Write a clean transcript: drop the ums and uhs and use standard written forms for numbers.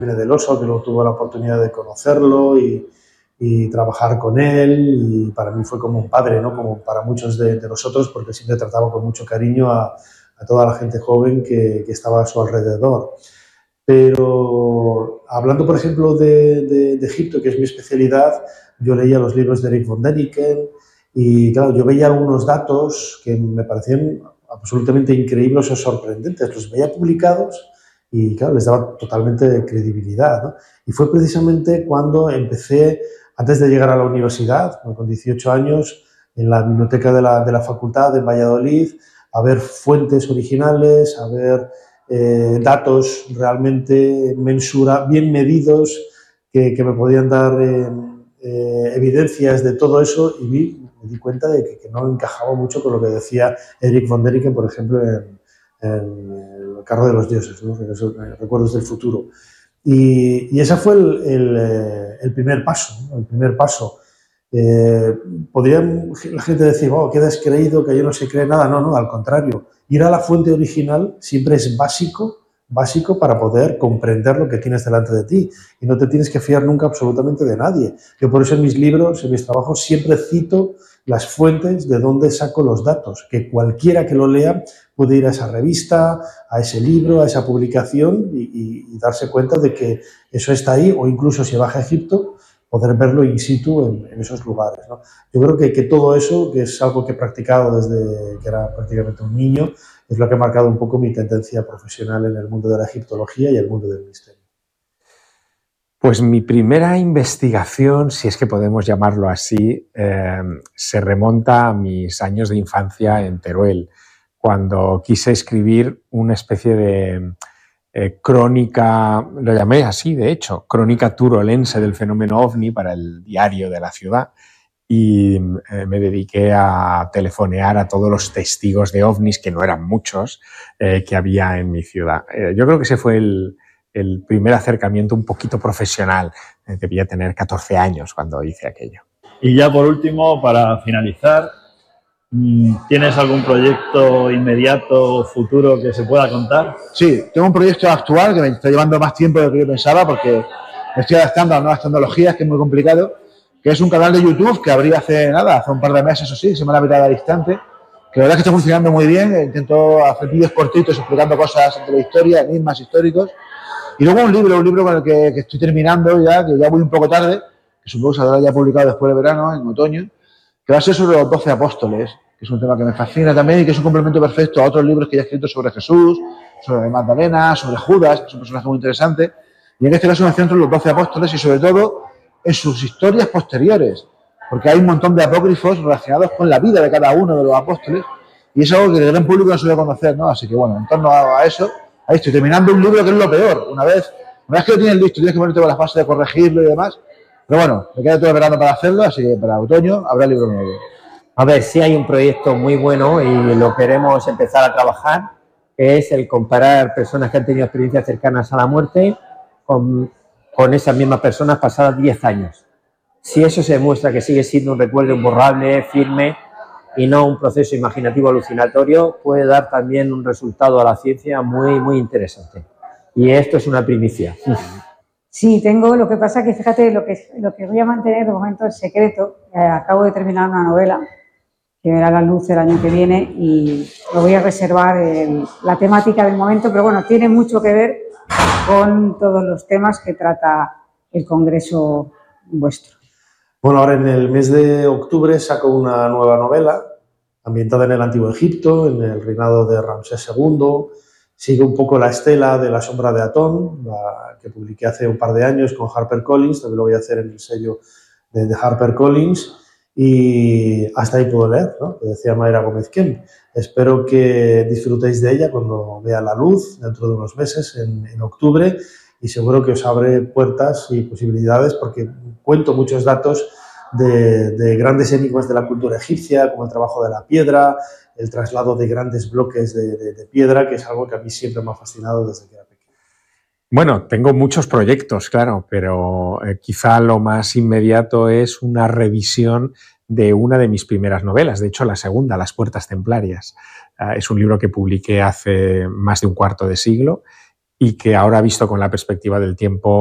del Oso, que luego tuve la oportunidad de conocerlo y trabajar con él, y para mí fue como un padre, ¿no? Como para muchos de nosotros, porque siempre trataba con mucho cariño a toda la gente joven que estaba a su alrededor. Pero hablando, por ejemplo, de Egipto, que es mi especialidad, yo leía los libros de Eric von Däniken y, claro, yo veía algunos datos que me parecían absolutamente increíbles o sorprendentes. Los veía publicados y, claro, les daba totalmente credibilidad, ¿no? Y fue precisamente cuando empecé, antes de llegar a la universidad, con 18 años, en la biblioteca de la facultad de Valladolid, a ver fuentes originales, a ver datos realmente bien medidos que me podían dar evidencias de todo eso, y me di cuenta de que no encajaba mucho con lo que decía Eric von Däniken, por ejemplo, en El carro de los dioses, ¿no? Recuerdos del futuro. Y ese fue el primer paso, ¿no? El primer paso. Podría la gente decir, oh, qué descreído, que yo no se cree nada. No, no, al contrario. Ir a la fuente original siempre es básico para poder comprender lo que tienes delante de ti. Y no te tienes que fiar nunca absolutamente de nadie. Yo por eso en mis libros, en mis trabajos, siempre cito las fuentes de donde saco los datos, que cualquiera que lo lea puede ir a esa revista, a ese libro, a esa publicación y darse cuenta de que eso está ahí, o incluso si baja a Egipto, poder verlo in situ en esos lugares, ¿no? Yo creo que todo eso, que es algo que he practicado desde que era prácticamente un niño, es lo que ha marcado un poco mi tendencia profesional en el mundo de la egiptología y el mundo del misterio. Pues mi primera investigación, si es que podemos llamarlo así, se remonta a mis años de infancia en Teruel, cuando quise escribir una especie de crónica, lo llamé así de hecho, crónica turolense del fenómeno ovni para el diario de la ciudad, y me dediqué a telefonear a todos los testigos de ovnis, que no eran muchos, que había en mi ciudad. Yo creo que ese fue el primer acercamiento un poquito profesional. Debía tener 14 años cuando hice aquello. Y ya por último, para finalizar, ¿tienes algún proyecto inmediato o futuro que se pueda contar? Sí, tengo un proyecto actual que me está llevando más tiempo de lo que yo pensaba, porque me estoy adaptando a las nuevas tecnologías, que es muy complicado, que es un canal de YouTube que abrí hace un par de meses o sí, se me ha mitad al instante, que la verdad es que está funcionando muy bien. Intento hacer vídeos cortitos explicando cosas de la historia, enigmas históricos. Y luego un libro con el que estoy terminando ya, que ya voy un poco tarde, que supongo que saldrá ya publicado después de verano, en otoño, que va a ser sobre los 12 apóstoles, que es un tema que me fascina también y que es un complemento perfecto a otros libros que ya he escrito sobre Jesús, sobre Magdalena, sobre Judas, que es un personaje muy interesante. Y en este caso me centro en los 12 apóstoles y sobre todo en sus historias posteriores, porque hay un montón de apócrifos relacionados con la vida de cada uno de los apóstoles y es algo que el gran público no suele conocer, ¿no? Así que bueno, en torno a eso, ahí estoy terminando un libro que es lo peor. Una vez que lo tienes listo, tienes que ponerte con la fase de corregirlo y demás. Pero bueno, me queda todo el verano para hacerlo, así que para otoño habrá libro nuevo. A ver, sí hay un proyecto muy bueno y lo queremos empezar a trabajar, que es el comparar personas que han tenido experiencias cercanas a la muerte con esas mismas personas pasadas 10 años. Si eso se demuestra que sigue siendo un recuerdo imborrable, firme y no un proceso imaginativo alucinatorio, puede dar también un resultado a la ciencia muy, muy interesante. Y esto es una primicia. Sí, tengo, lo que pasa que fíjate, lo que voy a mantener de momento es secreto. Acabo de terminar una novela que verá la luz el año que viene y lo voy a reservar la temática del momento, pero bueno, tiene mucho que ver con todos los temas que trata el congreso vuestro. Bueno, ahora en el mes de octubre saco una nueva novela ambientada en el Antiguo Egipto, en el reinado de Ramsés II. Sigue un poco la estela de La sombra de Atón, que publiqué hace un par de años con HarperCollins, también lo voy a hacer en el sello de HarperCollins, y hasta ahí puedo leer, ¿no? Que decía Mayra Gómez Kemp. Espero que disfrutéis de ella cuando vea la luz dentro de unos meses, en octubre, y seguro que os abre puertas y posibilidades porque cuento muchos datos de grandes enigmas de la cultura egipcia, como el trabajo de la piedra, el traslado de grandes bloques de piedra, que es algo que a mí siempre me ha fascinado desde que era pequeño. Bueno, tengo muchos proyectos, claro, pero quizá lo más inmediato es una revisión de una de mis primeras novelas, de hecho la segunda, Las puertas templarias. Es un libro que publiqué hace más de un cuarto de siglo y que ahora, visto con la perspectiva del tiempo,